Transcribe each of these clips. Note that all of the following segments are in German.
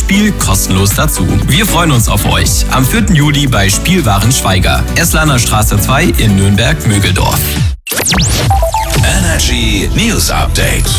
Spiel kostenlos dazu. Wir freuen uns auf euch am 4. Juli bei Spielwarenschweiger, Esslaner Straße 2 in Nürnberg-Mögeldorf. Energy News Update.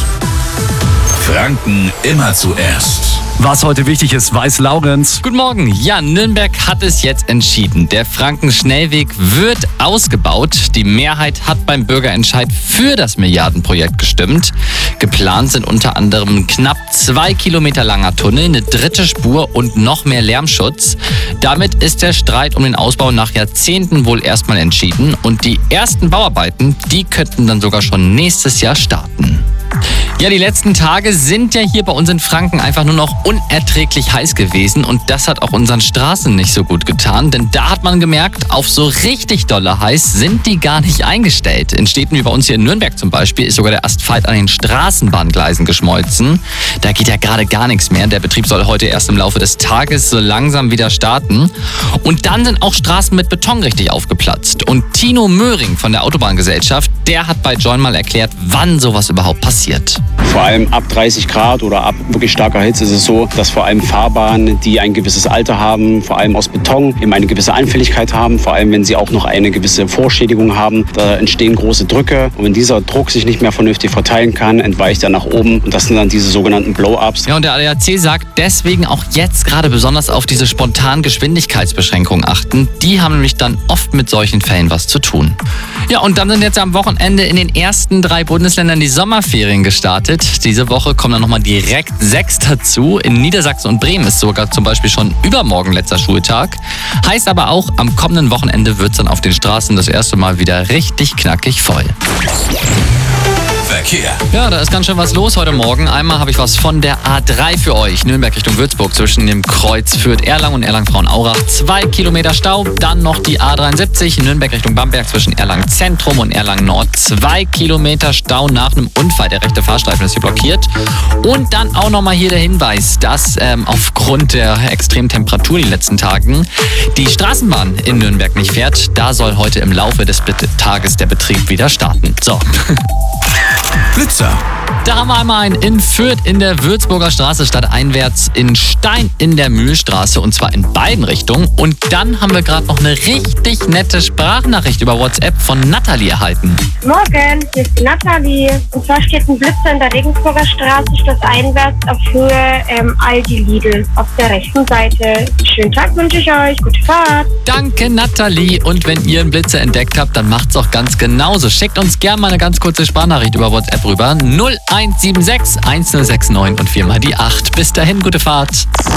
Franken immer zuerst. Was heute wichtig ist, weiß Laurenz. Guten Morgen. Ja, Nürnberg hat es jetzt entschieden. Der Franken-Schnellweg wird ausgebaut. Die Mehrheit hat beim Bürgerentscheid für das Milliardenprojekt gestimmt. Geplant sind unter anderem ein knapp 2 Kilometer langer Tunnel, eine dritte Spur und noch mehr Lärmschutz. Damit ist der Streit um den Ausbau nach Jahrzehnten wohl erstmal entschieden. Und die ersten Bauarbeiten, die könnten dann sogar schon nächstes Jahr starten. Ja, die letzten Tage sind ja hier bei uns in Franken einfach nur noch unerträglich heiß gewesen und das hat auch unseren Straßen nicht so gut getan, denn da hat man gemerkt, auf so richtig dolle heiß sind die gar nicht eingestellt. In Städten wie bei uns hier in Nürnberg zum Beispiel ist sogar der Asphalt an den Straßenbahngleisen geschmolzen. Da geht ja gerade gar nichts mehr. Der Betrieb soll heute erst im Laufe des Tages so langsam wieder starten. Und dann sind auch Straßen mit Beton richtig aufgeplatzt. Und Tino Möhring von der Autobahngesellschaft, der hat bei Join mal erklärt, wann sowas überhaupt passiert. Vor allem ab 30 Grad oder ab wirklich starker Hitze ist es so, dass vor allem Fahrbahnen, die ein gewisses Alter haben, vor allem aus Beton, eben eine gewisse Anfälligkeit haben. Vor allem, wenn sie auch noch eine gewisse Vorschädigung haben, da entstehen große Drücke. Und wenn dieser Druck sich nicht mehr vernünftig verteilen kann, entweicht er nach oben. Und das sind dann diese sogenannten Blow-ups. Ja, und der ADAC sagt deswegen auch jetzt gerade besonders auf diese spontanen Geschwindigkeitsbeschränkungen achten. Die haben nämlich dann oft mit solchen Fällen was zu tun. Ja, und dann sind jetzt am Wochenende in den ersten 3 Bundesländern die Sommerferien gestartet. Diese Woche kommen dann nochmal direkt 6 dazu. In Niedersachsen und Bremen ist sogar zum Beispiel schon übermorgen letzter Schultag. Heißt aber auch, am kommenden Wochenende wird es dann auf den Straßen das erste Mal wieder richtig knackig voll. Verkehr. Ja, da ist ganz schön was los heute Morgen. Einmal habe ich was von der A3 für euch. Nürnberg Richtung Würzburg zwischen dem Kreuz Fürth-Erlangen und Erlangen-Frauenaurach. 2 Kilometer Stau. Dann noch die A73 Nürnberg Richtung Bamberg zwischen Erlangen-Zentrum und Erlangen-Nord. 2 Kilometer Stau nach einem Unfall. Der rechte Fahrstreifen ist hier blockiert. Und dann auch nochmal hier der Hinweis, dass aufgrund der extremen Temperatur in den letzten Tagen die Straßenbahn in Nürnberg nicht fährt. Da soll heute im Laufe des Tages der Betrieb wieder starten. So. Blitzer. Da haben wir einmal einen in Fürth in der Würzburger Straße stadteinwärts, in Stein in der Mühlstraße und zwar in beiden Richtungen. Und dann haben wir gerade noch eine richtig nette Sprachnachricht über WhatsApp von Nathalie erhalten. Morgen, hier ist die Nathalie. Und zwar steht ein Blitzer in der Regensburger Straße stadteinwärts auf Höhe Aldi Lidl auf der rechten Seite. Schönen Tag wünsche ich euch, gute Fahrt. Danke Nathalie und wenn ihr einen Blitzer entdeckt habt, dann macht's auch ganz genauso. Schickt uns gerne mal eine ganz kurze Sprachnachricht über WhatsApp rüber. 0176 1069 und 4 die 8. Bis dahin, gute Fahrt.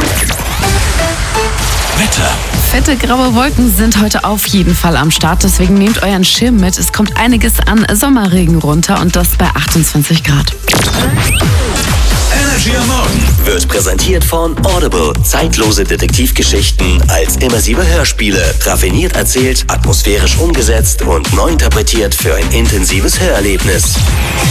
Wetter. Fette graue Wolken sind heute auf jeden Fall am Start, deswegen nehmt euren Schirm mit. Es kommt einiges an Sommerregen runter und das bei 28 Grad. Energy am Morgen wird präsentiert von Audible. Zeitlose Detektivgeschichten als immersive Hörspiele. Raffiniert erzählt, atmosphärisch umgesetzt und neu interpretiert für ein intensives Hörerlebnis.